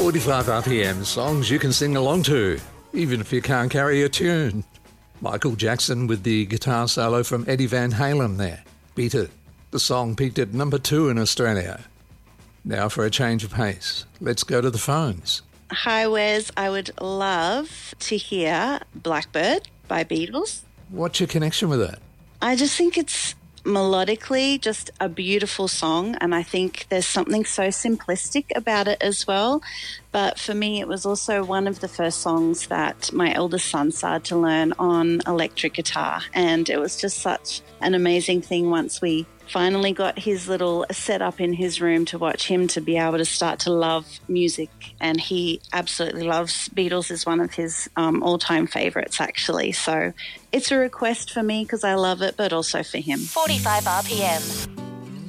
45 RPM, songs you can sing along to, even if you can't carry a tune. Michael Jackson with the guitar solo from Eddie Van Halen there. Beat It. The song peaked at number 2 in Australia. Now for a change of pace, let's go to the phones. Hi, Wes. I would love to hear Blackbird by Beatles. What's your connection with it? I just think it's melodically just a beautiful song, and I think there's something so simplistic about it as well. But for me, it was also one of the first songs that my eldest son started to learn on electric guitar, and it was just such an amazing thing once we finally got his little setup in his room to watch him to be able to start to love music. And he absolutely loves Beatles, is one of his all-time favourites, actually. So it's a request for me because I love it, but also for him. 45 RPM.